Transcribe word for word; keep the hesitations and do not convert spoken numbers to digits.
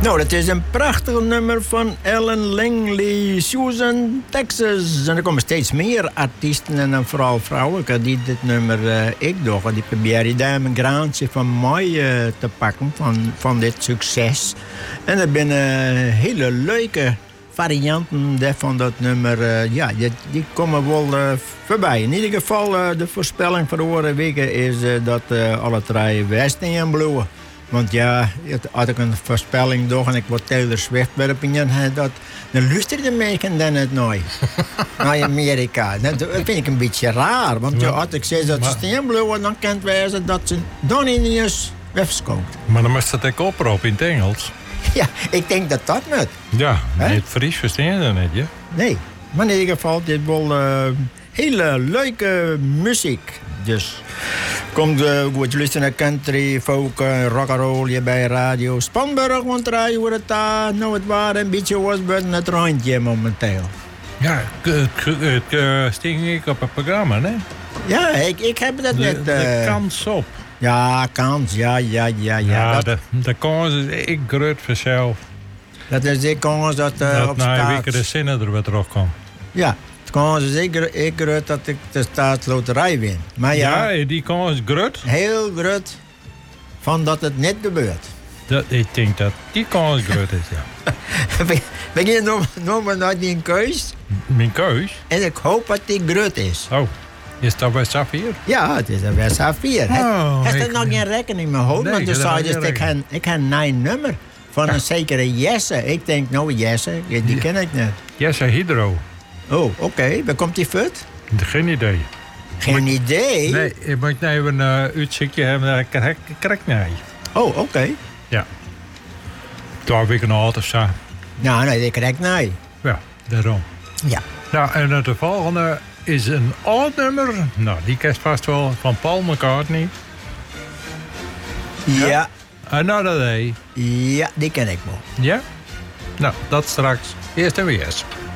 Nou, dat is een prachtig nummer van Ellen Langley, Susan, Texas. En er komen steeds meer artiesten en dan vooral vrouwen die dit nummer uh, ik doe. Die proberen daar een graantje van mij uh, te pakken, van, van dit succes. En er zijn uh, hele leuke varianten van dat nummer. Uh, ja, die, die komen wel uh, voorbij. In ieder geval, uh, de voorspelling voor de vorige weken is uh, dat uh, alle drie Westen in bloeien. Want ja, had ik een voorspelling door en ik word Taylor Swift bij de opinion, dat dan luisterde mij dan het nooit naar Amerika. Dat vind ik een beetje raar, want ja, als ik zeg dat ze steenbloeien, dan kan het wijzen dat ze dan in nieuws wegskomt. Maar dan moest dat ook oproepen in het Engels. Ja, ik denk dat dat niet. Ja, in het Fries verstaan je dat niet, ja? Nee, maar in ieder geval, dit is wel uh, hele leuke muziek. Dus komt uh, goed luisteren naar country, folk, uh, rock and roll hier bij Radio Spanburg. Want draaien we het daar. Nou, het waren een beetje was buiten het randje momenteel. Ja, het uh, sting ik op het programma, hè? Ja, ik, ik heb dat net. Uh, de kans op. Ja, kans, ja, ja, ja. Ja, ja dat, de, de kans is ik groot vanzelf. Dat is de kans dat uh, dat op na staat... een week de zinnen er weer terugkomt. Ja. De kans is ik, ik groot dat ik de staatsloterij win. Maar ja, ja, die kans is groot. Heel groot van dat het net gebeurt. Dat, ik denk dat die kans groot is, ja. Ben je nog, nog maar naar die keus? Mijn keus? En ik hoop dat die groot is. Oh, is dat bij Safir? Ja, het is een bij Safir. Oh, Heeft er nog geen rekening mee houden? Nee, Want toen zei je, ik heb ik heb een nummer van ja. een zekere Jesse. Ik denk, nou Jesse, die ja. ken ik niet. Jesse Hydro. Oh, oké. Okay. Waar komt die voort? Geen idee. Geen moet, idee? Nee, ik moet nou even een uh, uitzichtje hebben dat ik krijg nee. Oh, oké. Okay. Ja. Twee weken oud of zo. Nou, nee, ik krijg nee. Ja, daarom. Ja. Nou, en de volgende is een oud nummer. Nou, die kent vast wel van Paul McCartney. Ja. ja. Another Day. Ja, die ken ik wel. Ja? Nou, dat straks. Eerst en weer eens.